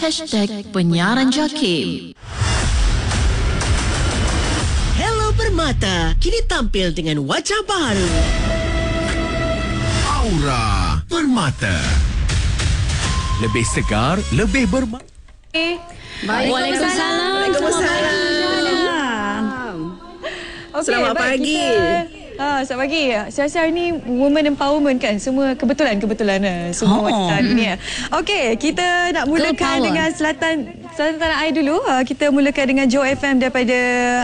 #penyiaran JAKIM. Hello Permata, kini tampil dengan wajah baru. Aura Permata. Lebih segar, lebih bermakna. Waalaikumsalam. Selamat pagi. Selamat pagi. Saya ni women empowerment kan. Semua kebetulan semua wanita dunia. Okey, kita nak mulakan dengan selatan tanah air dulu. Kita mulakan dengan Joe FM daripada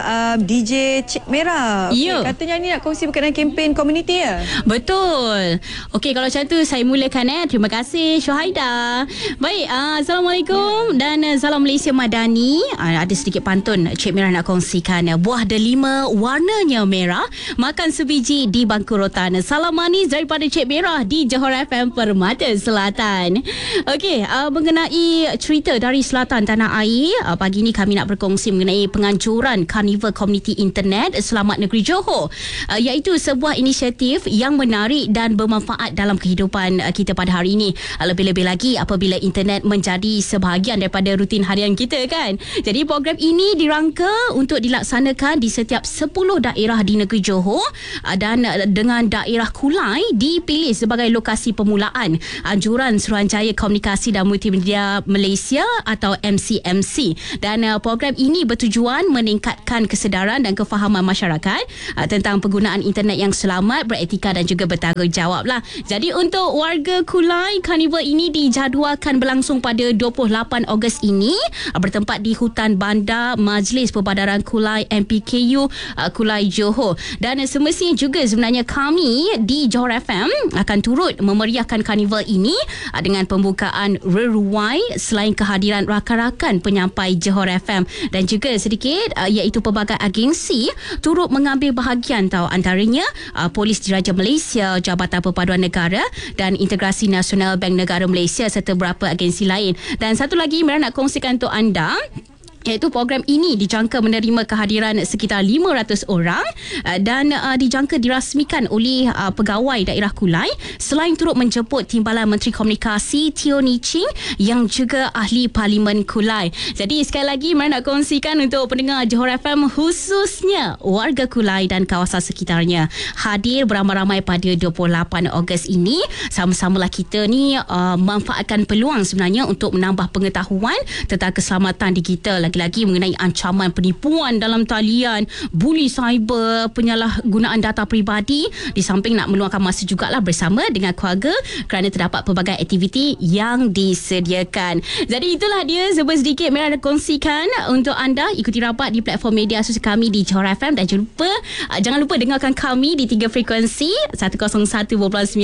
DJ Cik Merah. Okay, katanya ni nak kongsi berkenaan kempen komuniti ya. Betul. Okey, kalau macam tu saya mulakan Terima kasih Syuhaida. Baik, Assalamualaikum dan salam Malaysia Madani. Ada sedikit pantun Cik Merah nak kongsikan. Buah delima warnanya merah, makan sebiji di bangku rotan. Salam manis daripada Cik Merah di Johor FM Permata Selatan. Okey, mengenai cerita dari selatan tanah air, pagi ni kami nak berkongsi mengenai penganjuran Karnival Komuniti Internet Selamat Negeri Johor, iaitu sebuah inisiatif yang menarik dan bermanfaat dalam kehidupan kita pada hari ini. Lebih-lebih lagi apabila internet menjadi sebahagian daripada rutin harian kita kan. Jadi program ini dirangka untuk dilaksanakan di setiap 10 daerah di negeri Johor, dan dengan daerah Kulai dipilih sebagai lokasi permulaan anjuran Suruhanjaya Komunikasi dan Multimedia Malaysia atau MCMC. Dan program ini bertujuan meningkatkan kesedaran dan kefahaman masyarakat tentang penggunaan internet yang selamat, beretika dan juga bertanggungjawab lah. Jadi untuk warga Kulai, Karnival ini dijadualkan berlangsung pada 28 Ogos ini, bertempat di Hutan Bandar Majlis Perbadaran Kulai MPKU Kulai Johor. Dan semestinya juga sebenarnya kami di Johor FM akan turut memeriahkan karnival ini dengan pembukaan reruai selain kehadiran rakan-rakan penyampai Johor FM, dan juga sedikit iaitu pelbagai agensi turut mengambil bahagian antaranya Polis Diraja Malaysia, Jabatan Perpaduan Negara dan Integrasi Nasional Bank Negara Malaysia serta beberapa agensi lain. Dan satu lagi Mira nak kongsikan untuk anda, iaitu program ini dijangka menerima kehadiran sekitar 500 orang dan dijangka dirasmikan oleh pegawai daerah Kulai, selain turut menjemput Timbalan Menteri Komunikasi Teo Ni Ching yang juga ahli Parlimen Kulai. Jadi sekali lagi saya nak kongsikan untuk pendengar Johor FM, khususnya warga Kulai dan kawasan sekitarnya, hadir beramai-ramai pada 28 Ogos ini. Sama-samalah kita ni manfaatkan peluang sebenarnya untuk menambah pengetahuan tentang keselamatan digital, lagi-lagi mengenai ancaman penipuan dalam talian, buli cyber, penyalahgunaan data peribadi, di samping nak meluangkan masa jugalah bersama dengan keluarga kerana terdapat pelbagai aktiviti yang disediakan. Jadi itulah dia sedikit Mira nak kongsikan untuk anda. Ikuti rapat di platform media sosial kami di Johor FM dan jangan lupa dengarkan kami di 3 frekuensi 101.9,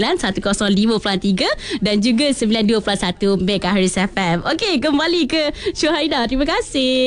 105.3 dan juga 92.1 MHz FM. Okey, kembali ke Syuhaida. Terima kasih.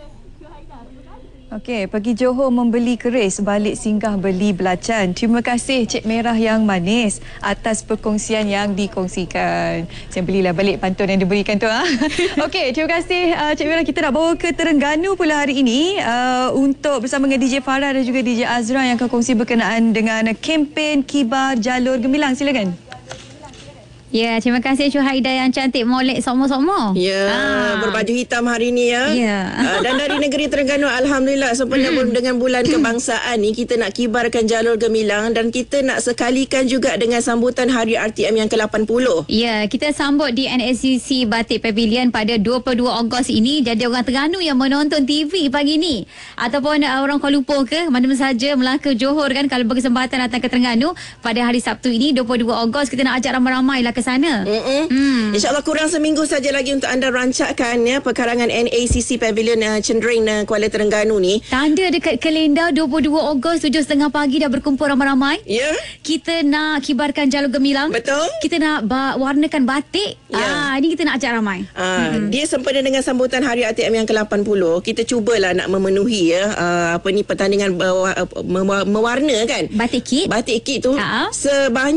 Okey, pergi Johor membeli keris, balik singgah beli belacan. Terima kasih Cik Merah yang manis atas perkongsian yang dikongsikan. Saya belilah balik pantun yang diberikan tu. Okey, terima kasih Cik Merah. Kita nak bawa ke Terengganu pula hari ini untuk bersama dengan DJ Farah dan juga DJ Azra yang akan kongsi berkenaan dengan kempen Kibar Jalur Gemilang. Silakan. Ya, terima kasih Syuhaida yang cantik molek somo-somo. Ya, berbaju hitam hari ni ya. Dan dari negeri Terengganu, alhamdulillah sempena dengan bulan kebangsaan ni, kita nak kibarkan jalur gemilang dan kita nak sekalikan juga dengan sambutan Hari RTM yang ke-80. Ya, kita sambut di NSCC Batik Pavilion pada 22 Ogos ini. Jadi orang Terengganu yang menonton TV pagi ni ataupun orang Kuala Lumpur ke mana saja Melaka, Johor kan, kalau berkesempatan datang ke Terengganu pada hari Sabtu ini 22 Ogos, kita nak ajak ramai-ramai lah ke sana. InsyaAllah kurang seminggu saja lagi untuk anda rancakkan perkarangan NACC Pavilion Cendering Kuala Terengganu ni. Tanda dekat kalender 22 Ogos 7.30 pagi dah berkumpul ramai-ramai. Ya. Kita nak kibarkan jalur gemilang. Betul. Kita nak warnakan batik. Ini kita nak ajak ramai. Dia sempena dengan sambutan Hari ATM yang ke-80. Kita cubalah nak memenuhi pertandingan mewarna kan. Batik kit. Batik kit tu sebanyak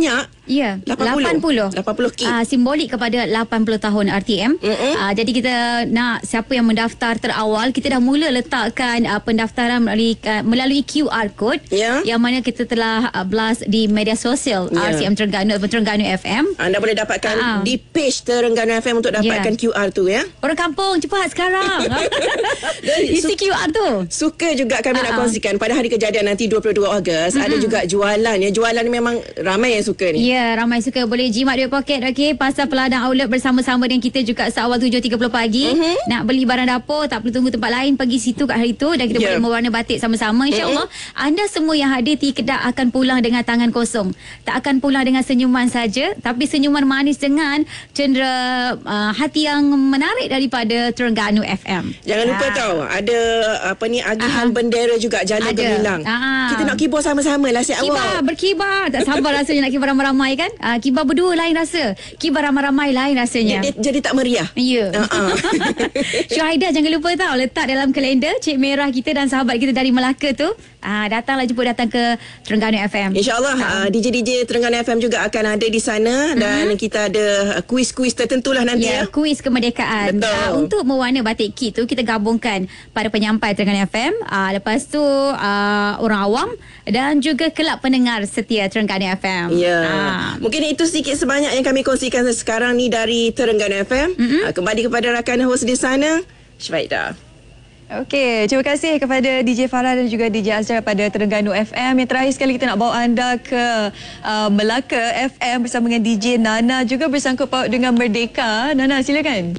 Ya, 80 K. Simbolik kepada 80 tahun RTM. Jadi kita nak siapa yang mendaftar terawal, kita dah mula letakkan pendaftaran melalui QR code yang mana kita telah blast di media sosial RCM Terengganu atau Terengganu FM. Anda boleh dapatkan di page Terengganu FM untuk dapatkan QR tu ya. Orang kampung cepat sekarang. Isi QR tu. Suka juga kami nak kongsikan pada hari kejadian nanti 22 Ogos ada juga jualan ya. Jualan ni memang ramai yang suka ni. Ya, ramai suka. Boleh jimat duit poket pasal peladang outlet bersama-sama dengan kita juga seawal 7.30 pagi. Nak beli barang dapur tak perlu tunggu tempat lain, pergi situ kat hari tu dan kita boleh mewarna batik sama-sama. InsyaAllah anda semua yang hadir tidak akan pulang dengan tangan kosong. Tak akan pulang dengan senyuman saja, tapi senyuman manis dengan cendera hati yang menarik daripada Terengganu FM. Jangan lupa tahu ada agihan bendera juga Jalur Gemilang. Kita nak kibar sama-sama lah si awal. Berkibar. Tak sabar rasanya nak kibar ramai-ramai kan. Kibar berdua lain rasa, kibar ramai-ramai lain rasanya. Jadi tak meriah. Ya. Syuhaida jangan lupa tahu letak dalam kalender Cik Merah kita dan sahabat kita dari Melaka tu. Datanglah datang ke Terengganu FM. InsyaAllah DJ Terengganu FM juga akan ada di sana dan kita ada kuis-kuis tertentulah nanti. Kuis kemerdekaan. Untuk mewarna batik kit tu kita gabungkan pada penyampai Terengganu FM, lepas tu orang awam dan juga kelab pendengar setia Terengganu FM. Mungkin itu sedikit sebanyak yang kami kongsikan sekarang ni dari Terengganu FM. Kembali kepada rakan host di sana, Syuhaida. Okey, terima kasih kepada DJ Farah dan juga DJ Azhar pada Terengganu FM. Yang terakhir sekali kita nak bawa anda ke Melaka FM bersama dengan DJ Nana, juga bersangkut paut dengan Merdeka. Nana, silakan.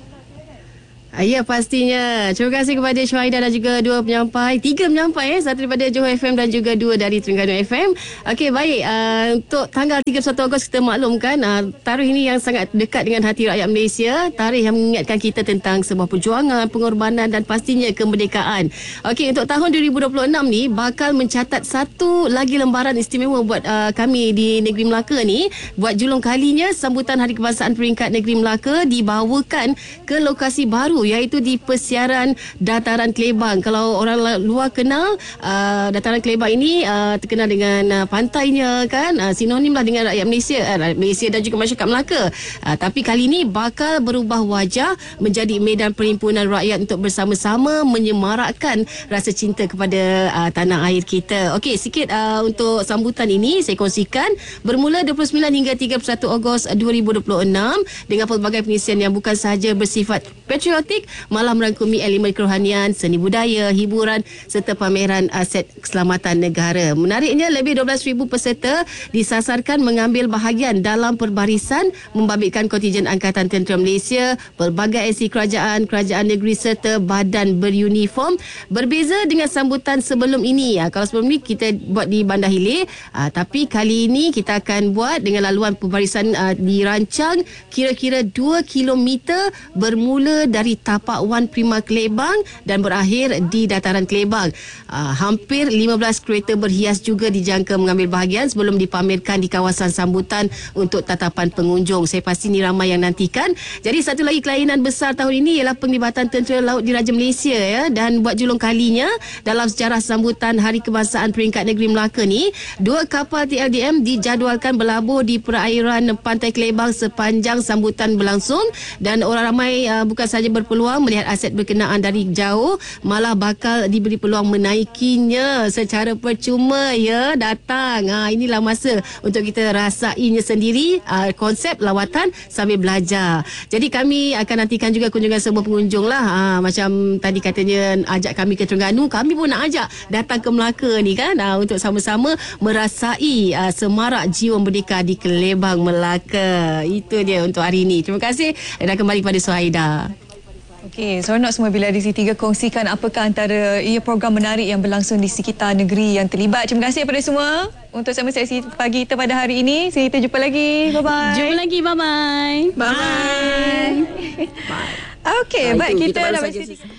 Ya, pastinya. Terima kasih kepada Syuhaida dan juga tiga penyampai, satu daripada Johor FM dan juga dua dari Terengganu FM. Okey, baik. Untuk tanggal 31 Ogos kita maklumkan tarikh ini yang sangat dekat dengan hati rakyat Malaysia, tarikh yang mengingatkan kita tentang sebuah perjuangan, pengorbanan dan pastinya kemerdekaan. Okey, untuk tahun 2026 ni bakal mencatat satu lagi lembaran istimewa buat kami di negeri Melaka ni. Buat julung kalinya sambutan Hari Kebangsaan Peringkat Negeri Melaka dibawakan ke lokasi baru, iaitu di Persiaran Dataran Kelebang. Kalau orang luar kenal, Dataran Kelebang ini terkenal dengan pantainya kan, sinonim lah dengan rakyat Malaysia dan juga masyarakat Melaka. Tapi kali ini bakal berubah wajah menjadi medan perhimpunan rakyat untuk bersama-sama menyemarakkan rasa cinta kepada tanah air kita. Okey, sikit untuk sambutan ini saya kongsikan. Bermula 29 hingga 31 Ogos 2026 dengan pelbagai pengisian yang bukan sahaja bersifat patriotik, malah merangkumi elemen kerohanian, seni budaya, hiburan serta pameran aset keselamatan negara. Menariknya, lebih 12,000 peserta disasarkan mengambil bahagian dalam perbarisan membabitkan kontingen Angkatan Tentera Malaysia, pelbagai agensi kerajaan negeri serta badan beruniform. Berbeza dengan sambutan sebelum ini. Kalau sebelum ini kita buat di Bandar Hilir, tapi kali ini kita akan buat dengan laluan perbarisan dirancang kira-kira 2 kilometer bermula dari Tapak Wan Prima Kelebang dan berakhir di Dataran Kelebang. Hampir 15 kereta berhias juga dijangka mengambil bahagian sebelum dipamerkan di kawasan sambutan untuk tatapan pengunjung. Saya pasti ni ramai yang nantikan. Jadi satu lagi kelainan besar tahun ini ialah penglibatan Tentera Laut Diraja Malaysia ya, dan buat julung kalinya dalam sejarah sambutan Hari Kebangsaan Peringkat Negeri Melaka ni, 2 kapal TLDM dijadualkan berlabuh di perairan Pantai Kelebang sepanjang sambutan berlangsung, dan orang ramai bukan sahaja berpeluang melihat aset berkenaan dari jauh, malah bakal diberi peluang menaikinya secara percuma ya. Datang, inilah masa untuk kita rasainya sendiri, konsep lawatan sambil belajar. Jadi kami akan nantikan juga kunjungan semua pengunjung lah. Macam tadi katanya ajak kami ke Terengganu, kami pun nak ajak datang ke Melaka ni kan, untuk sama-sama merasai semarak jiwa merdeka di Kelebang Melaka. Itu dia untuk hari ini. Terima kasih dan kembali pada Syuhaida. Okey, seronok semua bila Rizky 3 kongsikan apakah antara program menarik yang berlangsung di sekitar negeri yang terlibat. Terima kasih kepada semua untuk sama sesi pagi kita pada hari ini. Kita jumpa lagi. Bye-bye. Jumpa lagi. Bye-bye. Bye. Okey, baik, kita dah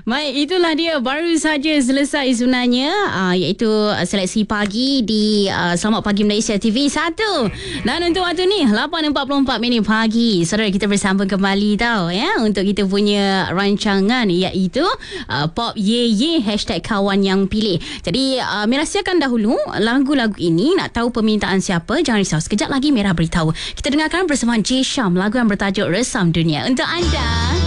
Baik, itulah dia baru saja selesai sebenarnya iaitu seleksi pagi di Selamat Pagi Malaysia TV 1. Dan untuk waktu ni 8.44 minit pagi. Saudara, kita bersambung kembali tau ya untuk kita punya rancangan iaitu Pop Ye Ye #kawan yang pilih. Jadi Mira siapkan dahulu lagu-lagu ini. Nak tahu permintaan siapa? Jangan risau, sekejap lagi Mira beritahu. Kita dengarkan bersama Jay Sham lagu yang bertajuk Resam Dunia untuk anda.